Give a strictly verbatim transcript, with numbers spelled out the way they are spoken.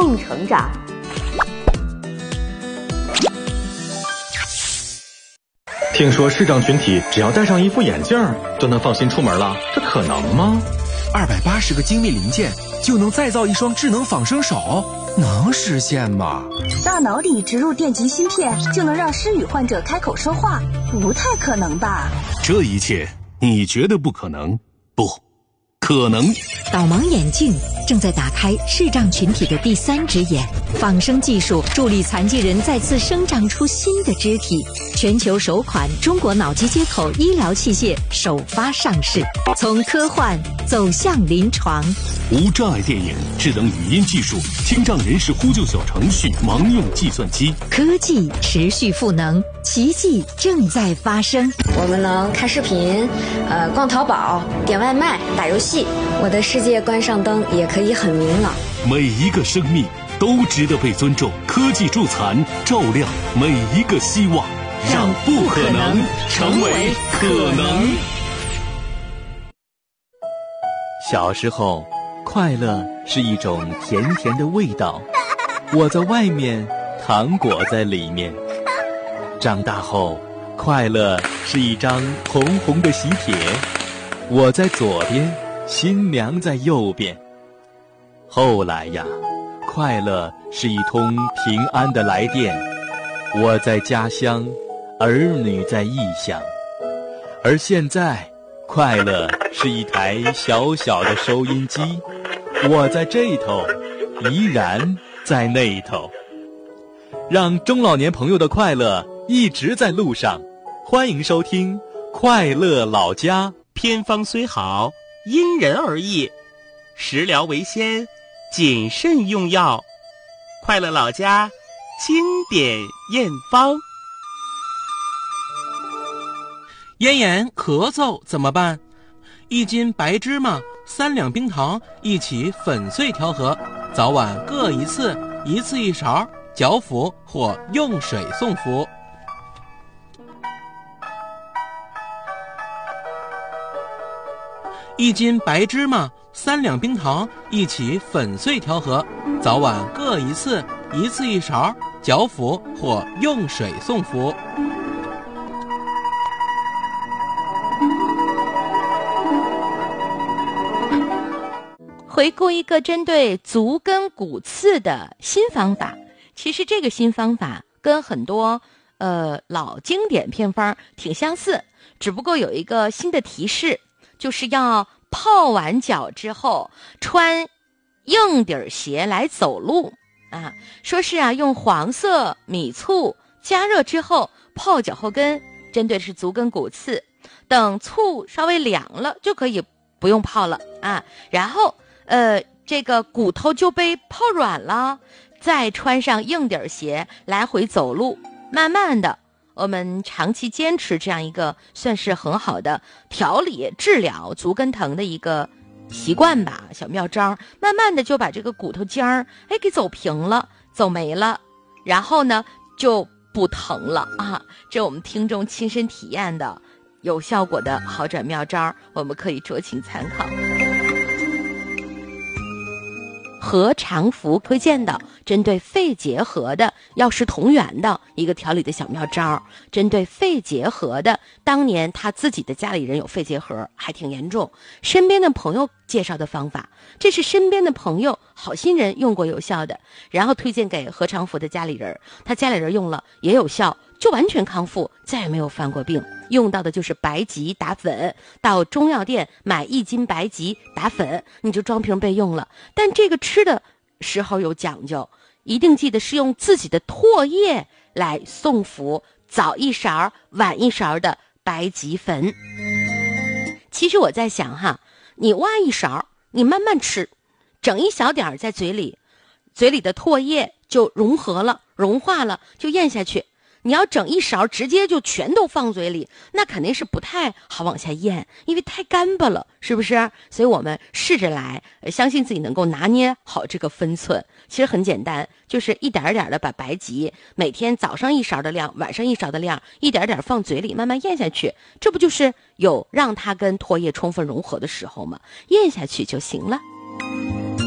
共成长。 听说视障群体只要戴上一副眼镜就能放心出门了，这可能吗？ 二百八十个精密零件就能再造一双智能仿生手，能实现吗？ 大脑里植入电极芯片就能让失语患者开口说话，不太可能吧？ 这一切你觉得不可能？不可能。 导盲眼镜正在打开视障群体的第三只眼，仿生技术助力残疾人再次生长出新的肢体。全球首款中国脑机接口医疗器械首发上市，从科幻走向临床。 无障碍电影、智能语音技术、听障人士呼救小程序、盲用计算机， 科技持续赋能，奇迹正在发生。 我们能看视频，呃，逛淘宝、点外卖、打游戏。我的世界关上灯也可以很明朗。 每一个生命都值得被尊重。科技助残，照亮每一个希望，让不可能成为可能。 小时候，快乐是一种甜甜的味道，我在外面，糖果在里面。长大后，快乐是一张红红的喜帖，我在左边，新娘在右边。后来呀，快乐是一通平安的来电，我在家乡，儿女在异乡。而现在，快乐是一台小小的收音机，我在这头，依然在那头。让中老年朋友的快乐一直在路上，欢迎收听《快乐老家》。 偏方虽好，因人而异，食疗为先，谨慎用药。快乐老家经典验方。咽炎咳嗽怎么办？一斤白芝麻，三两冰糖，一起粉碎调和，早晚各一次，一次一勺，嚼服或用水送服。一斤白芝麻，三两冰糖，一起粉碎调和，早晚各一次，一次一勺，嚼服或用水送服。 回顾一个针对足跟骨刺的新方法，其实这个新方法跟很多呃老经典偏方挺相似，只不过有一个新的提示，就是要泡完脚之后穿硬底鞋来走路啊。说是啊，用黄色米醋加热之后泡脚后跟，针对的是足跟骨刺，等醋稍微凉了就可以不用泡了啊。然后呃，这个骨头就被泡软了，再穿上硬底鞋来回走路，慢慢的我们长期坚持这样一个算是很好的调理治疗足跟疼的一个习惯吧，小妙招，慢慢的就把这个骨头尖儿哎给走平了，走没了，然后呢就不疼了啊。这我们听众亲身体验的有效果的好转妙招，我们可以酌情参考。何长福推荐的针对肺结核的药食同源的一个调理的小妙招，针对肺结核的，当年他自己的家里人有肺结核还挺严重，身边的朋友介绍的方法，这是身边的朋友好心人用过有效的，然后推荐给何长福的家里人，他家里人用了也有效，就完全康复，再也没有犯过病。用到的就是白及打粉，到中药店买一斤白及打粉，你就装瓶备用了。但这个吃的时候有讲究，一定记得是用自己的唾液来送服，早一勺晚一勺的白及粉。其实我在想哈，你挖一勺，你慢慢吃，整一小点在嘴里，嘴里的唾液就融合了，融化了，就咽下去。你要整一勺直接就全都放嘴里，那肯定是不太好往下咽，因为太干巴了，是不是？所以我们试着来，相信自己能够拿捏好这个分寸。其实很简单，就是一点点的把白及每天早上一勺的量，晚上一勺的量，一点点放嘴里慢慢咽下去，这不就是有让它跟唾液充分融合的时候吗？咽下去就行了。